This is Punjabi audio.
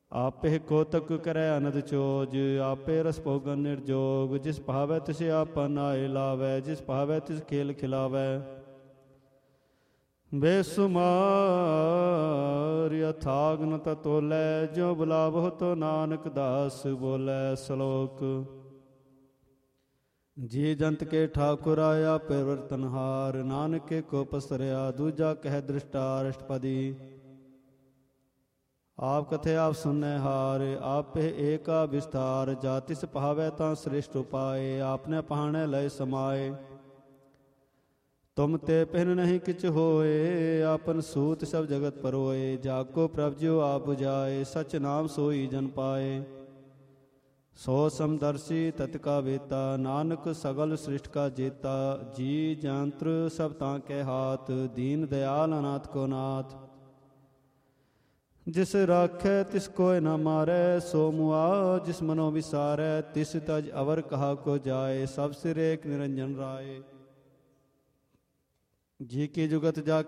ਆਪੇ ਕੋਤਕ ਕਰੈ ਅਨੰਦ ਚੋਜ, ਆਪੇ ਰਸ ਭੋਗਨ ਨਿਰਜੋਗ। ਜਿਸ ਭਾਵੈ ਤਿਸ ਆਪਨ ਆਏ ਲਾਵੈ, ਜਿਸ ਭਾਵੈ ਤਿਸ ਖੇਲ ਖਿਲਾਵੈ। ਬੇਸੁਮਾਰ ਅਥਾਗ ਨ ਤਤੋਲੈ, ਜਿਉ ਬੁਲਾਵਹੁ ਤੋ ਨਾਨਕ ਦਾਸ ਬੋਲੇ। ਸ਼ਲੋਕ। ਜੀ ਜੰਤ ਕੇ ਠਾਕੁਰ ਆਇਆ ਪਰਿਵਰਤਨਹਾਰ, ਨਾਨਕ ਕੇ ਕੋ ਪਸਰਿਆ ਦੂਜਾ ਕਹਿ ਦ੍ਰਿਸ਼ਟਾਰ। ਅਸ਼ਟਪਦੀ। ਆਪ ਕਥੇ ਆਪ ਸੁਨੈ ਹਾਰ, ਆਪੇ ਏਕਾ ਵਿਸਤਾਰ। ਜਾ ਤਿਸ ਭਾਵੈ ਤਾਂ ਸ੍ਰਿਸ਼ਟ ਉਪਾਏ, ਆਪਨੇ ਪਹਾਣੈ ਲਏ ਸਮਾਏ। ਤੁਮ ਤੇ ਪਹਿਨ ਨਹੀਂ ਕਿਛ ਹੋਏ, ਆਪਨ ਸੂਤ ਸਭ ਜਗਤ ਪਰੋਏ। ਜਾ ਕੋ ਪ੍ਰਭ ਜਿਉ ਆਪ 부ਝਾਏ, ਸਚ ਨਾਮ ਸੋਈ ਜਨ ਪਾਏ। ਸੋ ਸਮਦਰਸ਼ੀ ਤਤ ਕਾ ਵੇਤਾ, ਨਾਨਕ ਸਗਲ ਸ੍ਰਿਸ਼ਟ ਕਾ ਜੇਤਾ। ਜੀ ਜੰਤਰ ਸਭ ਤਾਂ ਕੇ ਹਾਥ, ਦੀਨ ਦਿਆਲ ਅਨਾਥ ਕੋ ਨਾਥ। ਜਿਸ ਰਾਖੈ ਤਿਸ ਕੋਇ ਨਾ ਮਾਰੈ, ਸੋ ਮੁਆ ਜਿਸ ਮਨੋ ਵਿਸਾਰੈ। ਤਿਸ ਤਜ ਅਵਰ ਕਹਾ ਕੋ ਜਾਏ, ਸਭ ਸਿਰ ਏਕ ਨਿਰੰਜਨ ਰਾਏ। ਜੀ ਕੀ ਜੁਗਤ ਜਾ